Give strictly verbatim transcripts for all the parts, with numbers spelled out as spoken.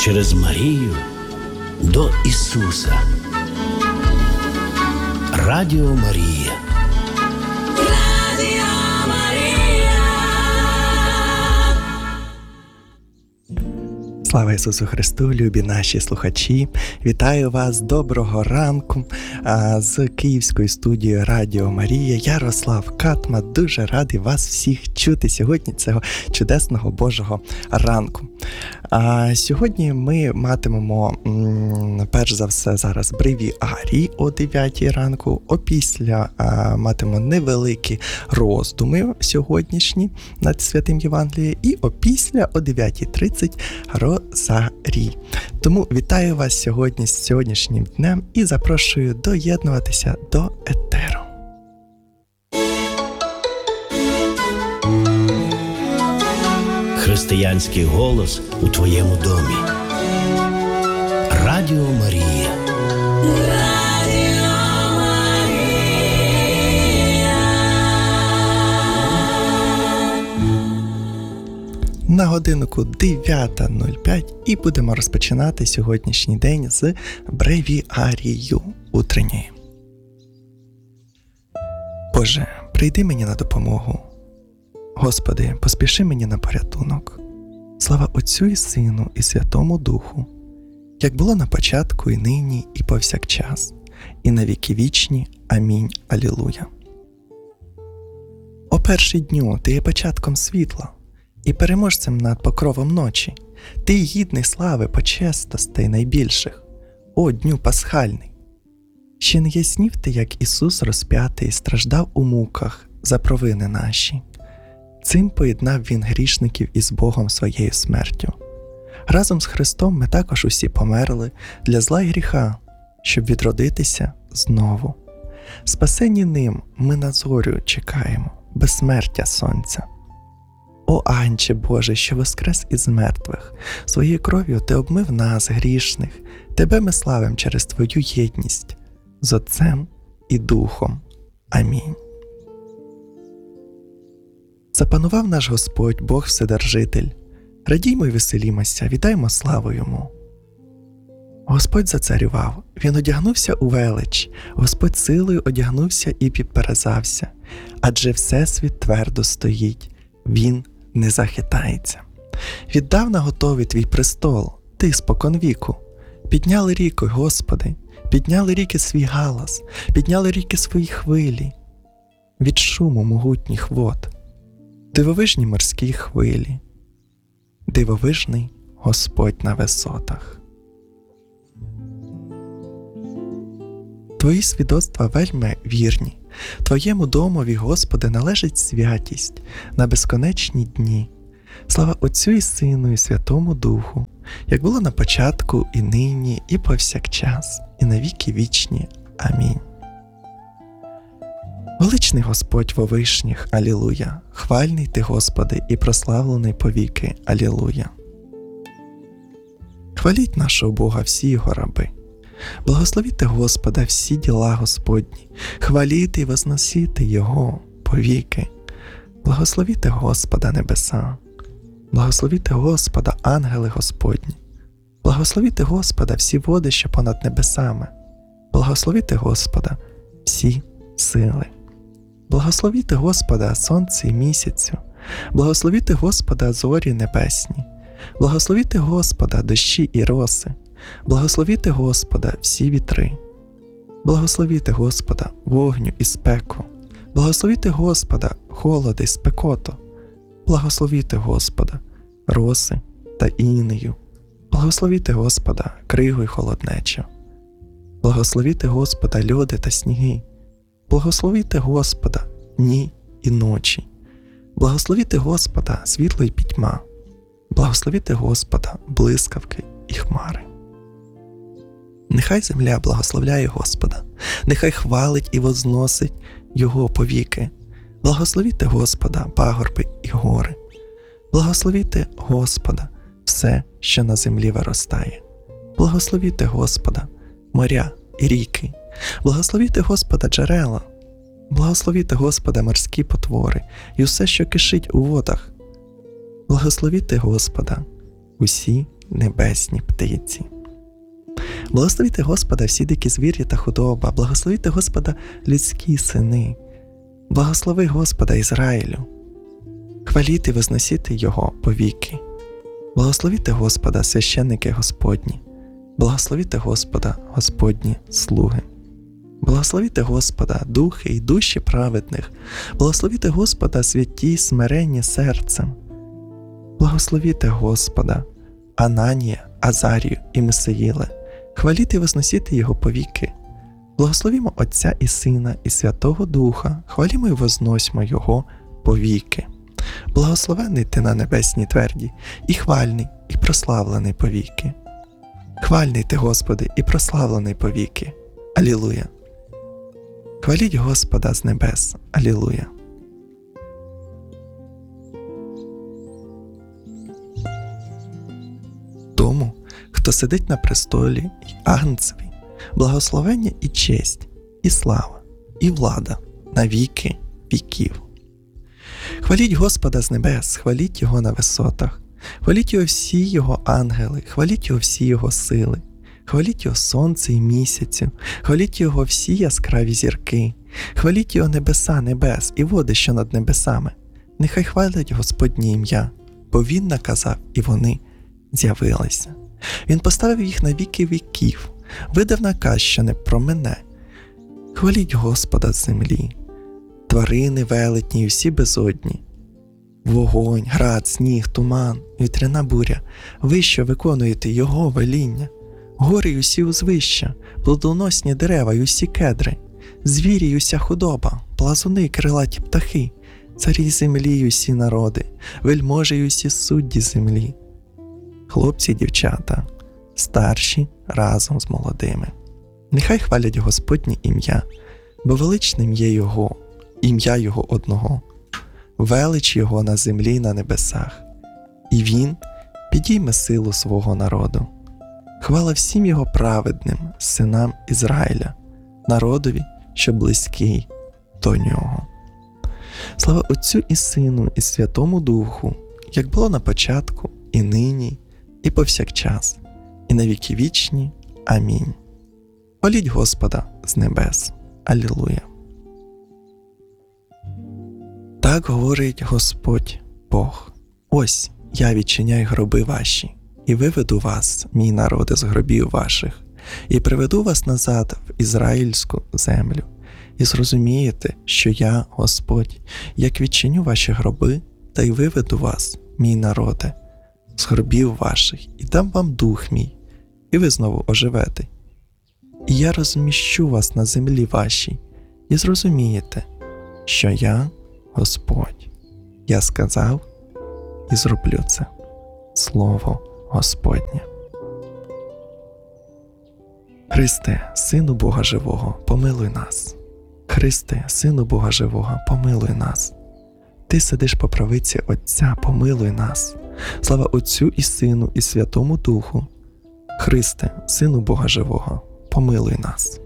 через Марію до Ісуса. Радіо Марія. Радіо Марія. Слава Ісусу Христу, любі наші слухачі! Вітаю вас, доброго ранку з Київської студії Радіо Марія. Ярослав Катма, дуже радий вас всіх чути сьогодні цього чудесного Божого ранку. А сьогодні ми матимемо, перш за все, зараз бревіарій о дев'ятій ранку, опісля а, матимемо невеликі роздуми сьогоднішні над Святим Євангелієм і опісля о дев'ятій тридцять розарій. Тому вітаю вас сьогодні з сьогоднішнім днем і запрошую доєднуватися до етеру. Християнський голос у твоєму домі. Радіо Марія. Радіо Марія. На годиннику дев'ята нуль п'ять і будемо розпочинати сьогоднішній день з бревіарію утренньої. Боже, прийди мені на допомогу. Господи, поспіши мені на порятунок. Слава Отцю і Сину і Святому Духу, як було на початку, і нині, і повсякчас, і на віки вічні. Амінь. Алілуя. О перший дню ти є початком світла і переможцем над покровом ночі. Ти гідний слави, почестостей найбільших. О дню пасхальний! Ще не яснів ти, як Ісус розп'ятий страждав у муках за провини наші. Цим поєднав він грішників із Богом своєю смертю. Разом з Христом ми також усі померли для зла й гріха, щоб відродитися знову. Спасені ним ми на зорю чекаємо, безсмертя сонця. О Анче Боже, що воскрес із мертвих, своєю кров'ю ти обмив нас, грішних, тебе ми славим через твою єдність з Отцем і Духом. Амінь. Запанував наш Господь, Бог Вседержитель. Радіймо й веселімося, вітаймо славу Йому. Господь зацарював, Він одягнувся у велич, Господь силою одягнувся і підперезався, адже Всесвіт твердо стоїть, Він не захитається. Віддавна готовий твій престол, ти споконвіку. Підняли ріки, Господи, підняли ріки свій галас, підняли ріки свої хвилі. Від шуму могутніх вод. Дивовижні морські хвилі, дивовижний Господь на висотах. Твої свідоцтва вельми вірні, Твоєму домові, Господи, належить святість на безконечні дні. Слава Отцю і Сину і Святому Духу, як було на початку, і нині, і повсякчас, і на віки вічні. Амінь. Величний Господь во вишніх, алілуя, хвальний ти, Господи, і прославлений повіки, алілуя. Хваліть нашого Бога всі його раби. Благословіте Господа всі діла Господні, хваліте і возносіте Його повіки. Благословіте Господа небеса, благословіте Господа ангели Господні, благословіте Господа всі води, що понад небесами, благословіте Господа всі сили. Благословіте Господа сонце і місяцю, благословіте Господа зорі небесні, благословіте Господа дощі і роси, благословіте Господа всі вітри, благословіте Господа вогню і спеку, благословіте Господа холоди і спекоту, благословіте Господа роси та інею, благословіте Господа кригу й холоднечу, благословіте Господа льоди та сніги, благословіте Господа дні і ночі, благословіте Господа світло й пітьма, благословіте Господа блискавки і хмари. Нехай земля благословляє Господа, нехай хвалить і возносить Його повіки. Благословіте Господа пагорби і гори, благословіте Господа все, що на землі виростає. Благословіте Господа моря і ріки, благословіте Господа джерела, благословіте Господа морські потвори і усе, що кишить у водах. Благословіте Господа усі небесні птиці. Благословіте Господа всі дикі звірі та худоба, благословіте Господа людські сини, благослови Господа Ізраїлю, хваліте і возносіте Його повіки. Благословіте Господа священники Господні, благословіте Господа Господні слуги. Благословіте Господа духи і душі праведних, благословіте Господа святі смиренні серцем. Благословіте Господа Ананія, Азарію і Мисаїле, хваліте і возносіте Його повіки. Благословімо Отця і Сина і Святого Духа, хвалімо і возносьмо Його повіки. Благословений ти на небесній тверді, і хвальний, і прославлений повіки. Хвальний ти, Господи, і прославлений повіки. Алілуя! Хваліть Господа з небес. Алілуя! Тому, хто сидить на престолі й агнцеві, благословення і честь, і слава, і влада на віки віків. Хваліть Господа з небес, хваліть Його на висотах, хваліть Його всі Його ангели, хваліть Його всі Його сили, хваліть Його сонце і місяцю, хваліть Його всі яскраві зірки, хваліть Його небеса небес і води, що над небесами. Нехай хвалять Господнє ім'я, бо Він наказав, і вони з'явилися. Він поставив їх на віки віків, видав наказ, що не промине. Хваліть Господа з землі, тварини велетні і всі безодні. Вогонь, град, сніг, туман, вітряна буря, ви, що виконуєте Його веління, гори й усі узвища, плодоносні дерева й усі кедри, звірі й уся худоба, плазуни й крилаті птахи, царі землі й усі народи, вельможі й усі судді землі, хлопці й дівчата, старші разом з молодими. Нехай хвалять Господнє ім'я, бо величним є Його, ім'я Його одного, велич Його на землі й на небесах, і Він підійме силу свого народу. Хвала всім Його праведним синам Ізраїля, народові, що близький до Нього. Слава Отцю і Сину і Святому Духу, як було на початку, і нині, і повсякчас, і на віки вічні. Амінь. Хваліть Господа з небес. Алілуя. Так говорить Господь Бог: ось я відчиняю гроби ваші, і виведу вас, мій народи, з гробів ваших, і приведу вас назад в ізраїльську землю, і зрозумієте, що я, Господь, як відчиню ваші гроби, та й виведу вас, мій народе, з гробів ваших, і дам вам дух мій, і ви знову оживете. І я розміщу вас на землі вашій, і зрозумієте, що я, Господь, я сказав і зроблю це. Слово Господнє. Христе, Сину Бога Живого, помилуй нас. Христе, Сину Бога Живого, помилуй нас. Ти сидиш по правиці Отця, помилуй нас. Слава Отцю і Сину і Святому Духу. Христе, Сину Бога Живого, помилуй нас.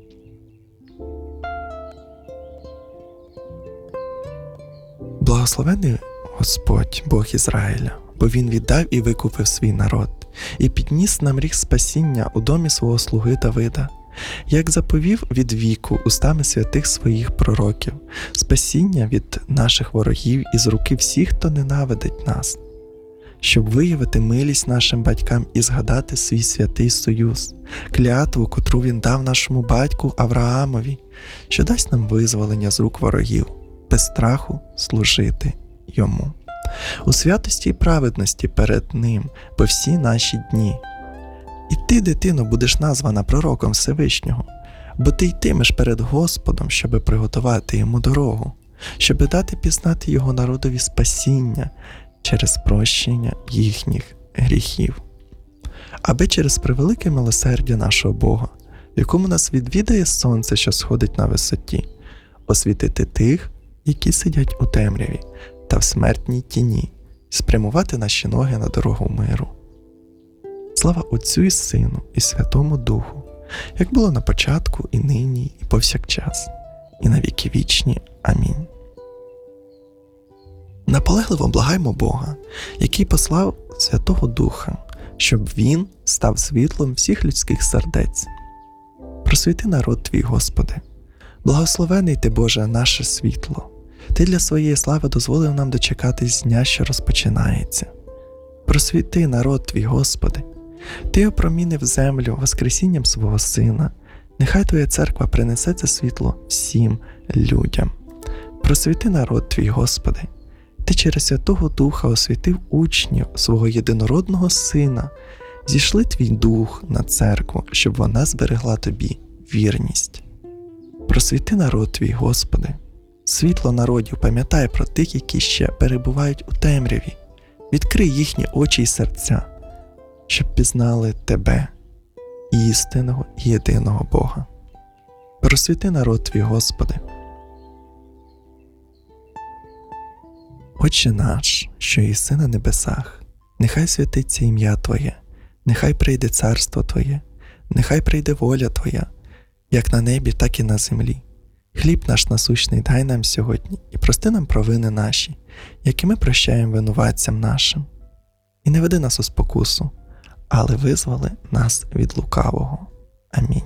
Благословений Господь, Бог Ізраїля, бо Він віддав і викупив свій народ, і підніс нам ріг спасіння у домі свого слуги Давида, як заповів від віку устами святих своїх пророків, спасіння від наших ворогів і з руки всіх, хто ненавидить нас, щоб виявити милість нашим батькам і згадати свій святий союз, клятву, котру Він дав нашому батьку Авраамові, що дасть нам визволення з рук ворогів, без страху служити Йому. У святості і праведності перед Ним по всі наші дні. І ти, дитино, будеш названа пророком Всевишнього, бо ти йтимеш перед Господом, щоби приготувати Йому дорогу, щоби дати пізнати Його народові спасіння через прощення їхніх гріхів. Аби через превелике милосердя нашого Бога, в якому нас відвідає сонце, що сходить на висоті, освітити тих, які сидять у темряві та в смертній тіні, спрямувати наші ноги на дорогу миру. Слава Отцю і Сину і Святому Духу, як було на початку, і нині, і повсякчас, і на віки вічні. Амінь. Наполегливо благаймо Бога, який послав Святого Духа, щоб він став світлом всіх людських сердець. Просвіти народ твій, Господи. Благословений ти, Боже, наше світло. Ти для своєї слави дозволив нам дочекатись дня, що розпочинається. Просвіти народ твій, Господи. Ти опромінив землю воскресінням свого Сина. Нехай Твоя церква принесе це світло всім людям. Просвіти народ твій, Господи. Ти через Святого Духа освітив учнів свого єдинородного Сина. Зійшли твій Дух на церкву, щоб вона зберегла тобі вірність. Просвіти народ твій, Господи. Світло народів пам'ятає про тих, які ще перебувають у темряві. Відкрий їхні очі й серця, щоб пізнали Тебе, істинного і єдиного Бога. Просвіти народ твій, Господи. Отче наш, що єси на небесах, нехай святиться ім'я Твоє, нехай прийде царство Твоє, нехай прийде воля Твоя, як на небі, так і на землі. Хліб наш насущний дай нам сьогодні, і прости нам провини наші, які ми прощаємо винуватцям нашим. І не веди нас у спокусу, але визволи нас від лукавого. Амінь.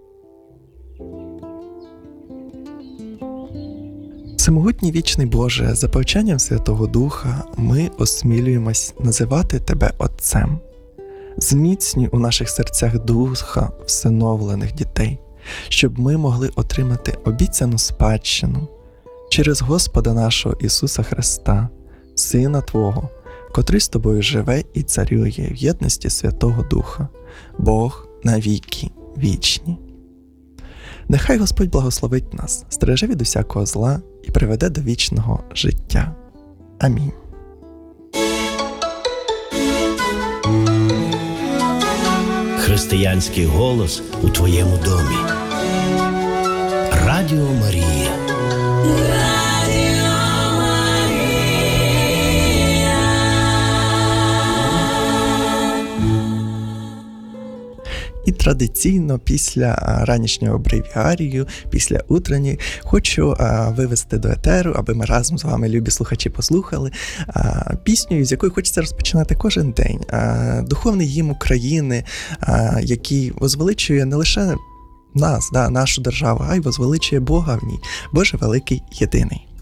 Всемогутній вічний Боже, за повчанням Святого Духа ми осмілюємось називати Тебе Отцем. Зміцнюй у наших серцях духа всиновлених дітей, щоб ми могли отримати обіцяну спадщину через Господа нашого Ісуса Христа, Сина Твого, котрий з Тобою живе і царює в єдності Святого Духа, Бог на віки вічні. Нехай Господь благословить нас, стереже від усякого зла і приведе до вічного життя. Амінь. Християнський голос у твоєму домі. Радіо Марія. Радіо Марія. І традиційно після ранішнього бревіарію, після утренньої, хочу а, вивести до етеру, аби ми разом з вами, любі слухачі, послухали а, пісню, з якої хочеться розпочинати кожен день. А, духовний гімн України, а, який возвеличує не лише нас, да, нашу державу, а й возвеличує Бога в ній. Боже великий єдиний.